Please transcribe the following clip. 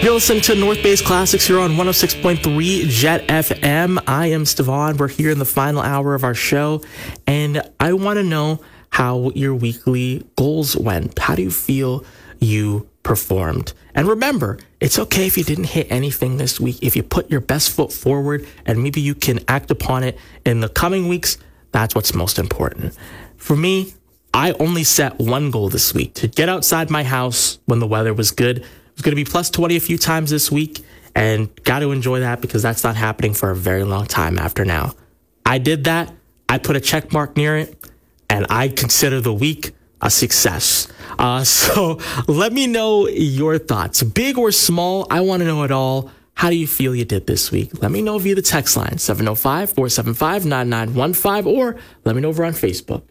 You're listening to North Base Classics here on 106.3 Jet FM. I am Stevan. We're here in the final hour of our show, and I want to know how your weekly goals went. How do you feel you performed? And remember, it's okay if you didn't hit anything this week. If you put your best foot forward and maybe you can act upon it in the coming weeks, that's what's most important. For me, I only set one goal this week: to get outside my house when the weather was good. It's going to be plus 20 a few times this week, and got to enjoy that because that's not happening for a very long time after now. I did that. I put a check mark near it, and I consider the week a success. So let me know your thoughts, big or small. I want to know it all. How do you feel you did this week? Let me know via the text line, 705-475-9915, or let me know over on Facebook.